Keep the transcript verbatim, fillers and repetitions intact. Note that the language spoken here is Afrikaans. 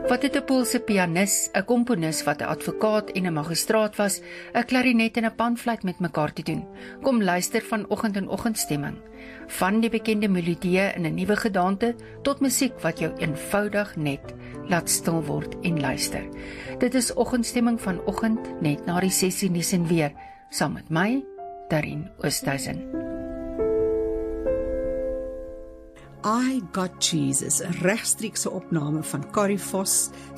Wat het 'n Poolse pianis, 'n komponis wat 'n advokaat en 'n magistraat was, 'n klarinet en 'n panfluit met mekaar te doen? Kom luister vanoggend in Oggendstemming. Van die bekende melodieë in 'n nuwe gedaante tot musiek wat jou eenvoudig net laat stil word en luister. Dit is Oggendstemming vanoggend net na die sessie nuus en weer, saam met my, Darien Oosthuizen. I Got Jesus, 'n regstreekse opname van Corrie Vos